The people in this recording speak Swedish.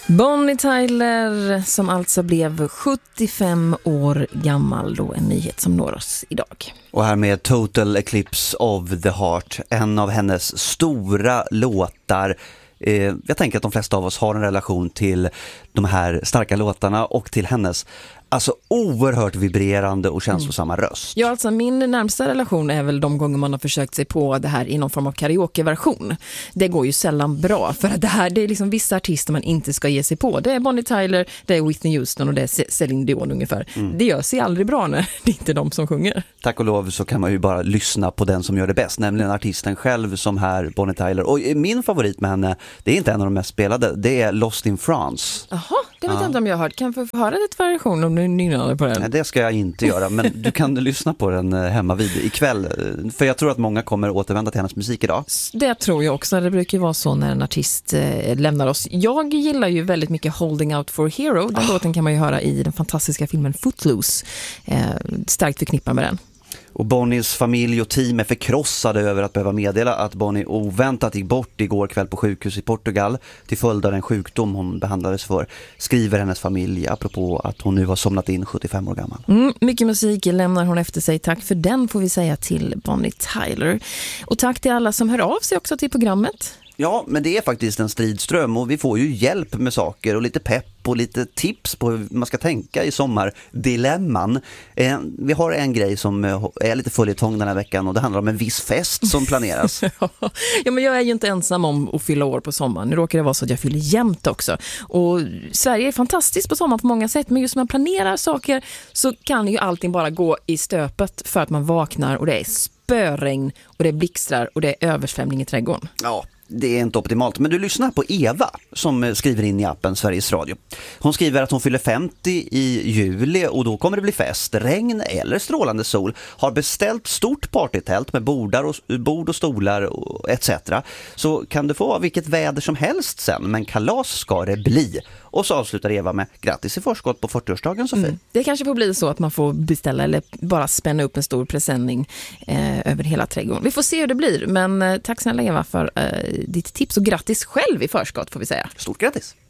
Bonnie Tyler som alltså blev 75 år gammal, då en nyhet som når oss idag. Och här med Total Eclipse of the Heart, en av hennes stora låtar. Jag tänker att de flesta av oss har en relation till de här starka låtarna och till hennes alltså oerhört vibrerande och känslosamma röst. Ja, alltså min närmsta relation är väl de gånger man har försökt sig på det här i någon form av karaokeversion. Det går ju sällan bra, för att det är liksom vissa artister man inte ska ge sig på. Det är Bonnie Tyler, det är Whitney Houston och det är Celine Dion ungefär. Det gör sig aldrig bra när det är inte de som sjunger. Tack och lov så kan man ju bara lyssna på den som gör det bäst, nämligen artisten själv som här Bonnie Tyler. Och min favorit med henne, det är inte en av de mest spelade, det är Lost in France. Jaha, det vet jag inte om jag har hört. Kan jag få höra lite variation om du nynnar på den? Nej, det ska jag inte göra, men du kan lyssna på den hemma vid ikväll. För jag tror att många kommer återvända till hennes musik idag. Det tror jag också. Det brukar ju vara så när en artist lämnar oss. Jag gillar ju väldigt mycket Holding Out for a Hero. Den låten kan man ju höra i den fantastiska filmen Footloose. Starkt förknippad med den. Och Bonnies familj och team är förkrossade över att behöva meddela att Bonnie oväntat gick bort igår kväll på sjukhus i Portugal till följd av den sjukdom hon behandlades för, skriver hennes familj apropå att hon nu har somnat in 75 år gammal. Mycket musik lämnar hon efter sig. Tack för den får vi säga till Bonnie Tyler. Och tack till alla som hör av sig också till programmet. Ja, men det är faktiskt en stridström och vi får ju hjälp med saker och lite pepp och lite tips på hur man ska tänka i sommardilemman. Vi har en grej som är lite följetong den här veckan och det handlar om en viss fest som planeras. Ja, men jag är ju inte ensam om att fylla år på sommaren. Nu råkar det vara så att jag fyller jämt också. Och Sverige är fantastiskt på sommaren på många sätt, men just när man planerar saker så kan ju allting bara gå i stöpet för att man vaknar och det är spöregn och det är blixtrar och det är översvämning i trädgården. Ja. Det är inte optimalt, men du lyssnar på Eva som skriver in i appen Sveriges Radio. Hon skriver att hon fyller 50 i juli och då kommer det bli fest, regn eller strålande sol. Har beställt stort partytält med bord och stolar och etc. Så kan det få vara vilket väder som helst sen, men kalas ska det bli. Och så avslutar Eva med grattis i förskott på 40-årsdagen, Sofie. Det kanske får bli så att man får beställa eller bara spänna upp en stor presenning över hela trädgården. Vi får se hur det blir, men tack snälla Eva för ditt tips och grattis själv i förskott får vi säga. Stort grattis!